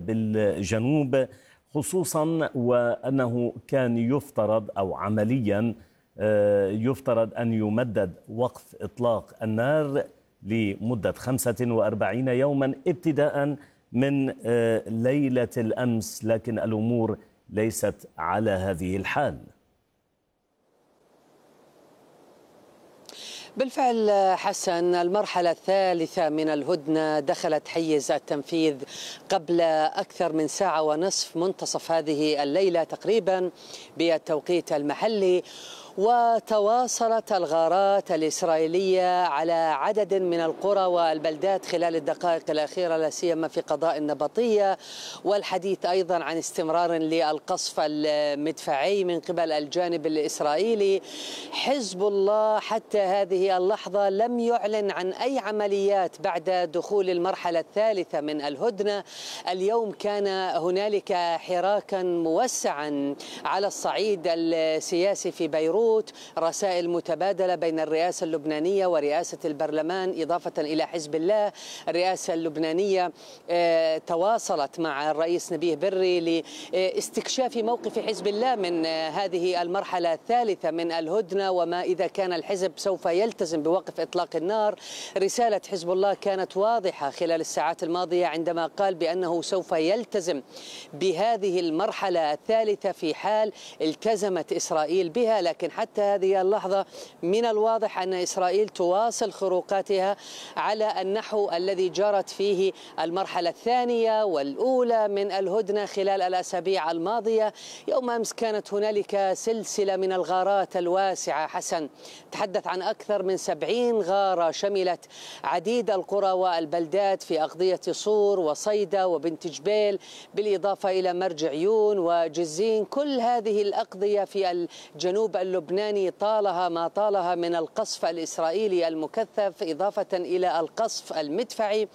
بالجنوب، خصوصا وأنه كان يفترض أو عمليا يفترض أن يمدد وقف إطلاق النار لمدة 45 يوما ابتداء من ليلة الأمس، لكن الأمور ليست على هذه الحال. بالفعل حسن، المرحلة الثالثة من الهدنة دخلت حيز التنفيذ قبل أكثر من ساعة ونصف منتصف هذه الليلة تقريبا بالتوقيت المحلي، وتواصلت الغارات الإسرائيلية على عدد من القرى والبلدات خلال الدقائق الأخيرة، لا سيما في قضاء النبطية، والحديث أيضا عن استمرار للقصف المدفعي من قبل الجانب الإسرائيلي. حزب الله حتى هذه اللحظة لم يعلن عن أي عمليات بعد دخول المرحلة الثالثة من الهدنة. اليوم كان هنالك حراكا موسعا على الصعيد السياسي في بيروت، رسائل متبادلة بين الرئاسة اللبنانية ورئاسة البرلمان إضافة إلى حزب الله. الرئاسة اللبنانية تواصلت مع الرئيس نبيه بري لاستكشاف موقف حزب الله من هذه المرحلة الثالثة من الهدنة، وما إذا كان الحزب سوف يلتزم بوقف إطلاق النار. رسالة حزب الله كانت واضحة خلال الساعات الماضية عندما قال بأنه سوف يلتزم بهذه المرحلة الثالثة في حال التزمت إسرائيل بها، لكن حتى هذه اللحظة من الواضح أن إسرائيل تواصل خروقاتها على النحو الذي جرت فيه المرحلة الثانية والأولى من الهدنة خلال الأسابيع الماضية. يوم أمس كانت هنالك سلسلة من الغارات الواسعة حسن، تحدث عن أكثر من 70 غارة شملت عديد القرى والبلدات في أقضية صور وصيدا وبنت جبيل، بالإضافة إلى مرج عيون وجزين. كل هذه الأقضية في الجنوب اللبناني طالها ما طالها من القصف الإسرائيلي المكثف، إضافة إلى القصف المدفعي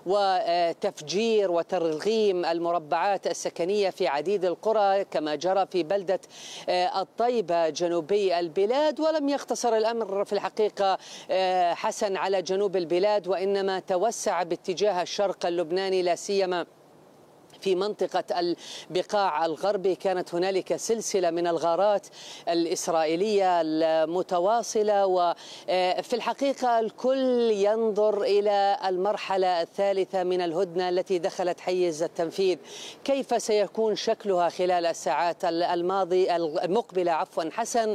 وتفجير وترغيم المربعات السكنية في عديد القرى كما جرى في بلدة الطيبة جنوبي البلاد. ولم يقتصر الأمر في الحقيقة حسن على جنوب البلاد، وإنما توسع باتجاه الشرق اللبناني، لا سيما في منطقة البقاع الغربي. كانت هنالك سلسلة من الغارات الإسرائيلية المتواصلة، وفي الحقيقة الكل ينظر إلى المرحلة الثالثة من الهدنة التي دخلت حيز التنفيذ، كيف سيكون شكلها خلال الساعات المقبلة حسن.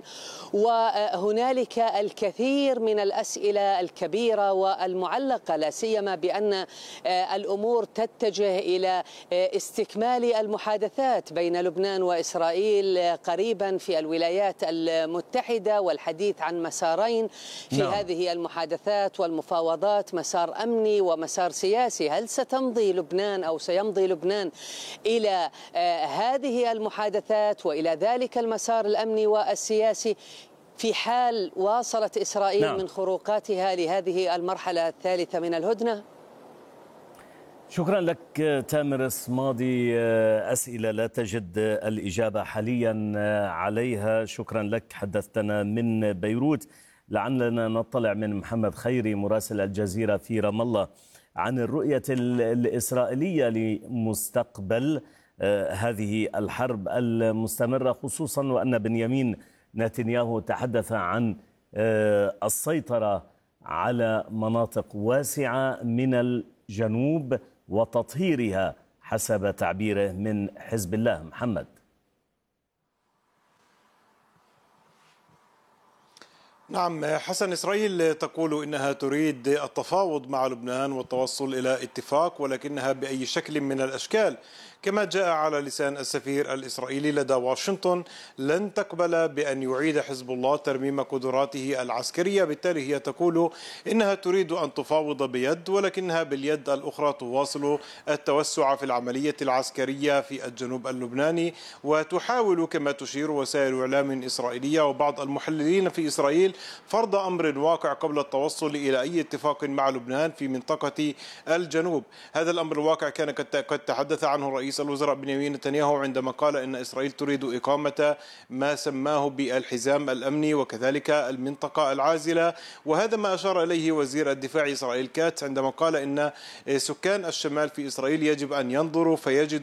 وهنالك الكثير من الأسئلة الكبيرة والمعلقة، لا سيما بأن الأمور تتجه إلى استكمال المحادثات بين لبنان وإسرائيل قريبا في الولايات المتحدة، والحديث عن مسارين في هذه المحادثات والمفاوضات، مسار أمني ومسار سياسي. هل ستمضي لبنان أو سيمضي لبنان إلى هذه المحادثات وإلى ذلك المسار الأمني والسياسي في حال واصلت إسرائيل من خروقاتها لهذه المرحلة الثالثة من الهدنة؟ شكرا لك تامر صمادي. أسئلة لا تجد الإجابة حاليا عليها. شكرا لك، حدثتنا من بيروت. لعلنا نطلع من محمد خيري مراسل الجزيرة في رام الله عن الرؤية الإسرائيلية لمستقبل هذه الحرب المستمرة، خصوصا وأن بنيامين نتنياهو تحدث عن السيطرة على مناطق واسعة من الجنوب وتطهيرها حسب تعبيره من حزب الله. محمد. نعم حسن، إسرائيل تقول إنها تريد التفاوض مع لبنان والتوصل إلى اتفاق، ولكنها بأي شكل من الأشكال. كما جاء على لسان السفير الإسرائيلي لدى واشنطن، لن تقبل بأن يعيد حزب الله ترميم قدراته العسكرية. بالتالي هي تقول إنها تريد أن تفاوض بيد، ولكنها باليد الأخرى تواصل التوسع في العملية العسكرية في الجنوب اللبناني، وتحاول كما تشير وسائل إعلام إسرائيلية وبعض المحللين في إسرائيل فرض أمر واقع قبل التوصل إلى أي اتفاق مع لبنان في منطقة الجنوب. هذا الأمر الواقع كان قد تحدث عنه رئيس الوزراء بنيامين نتنياهو عندما قال إن إسرائيل تريد إقامة ما سماه بالحزام الأمني وكذلك المنطقة العازلة، وهذا ما أشار إليه وزير الدفاع إسرائيل كاتس عندما قال إن سكان الشمال في إسرائيل يجب أن ينظروا فيجدوا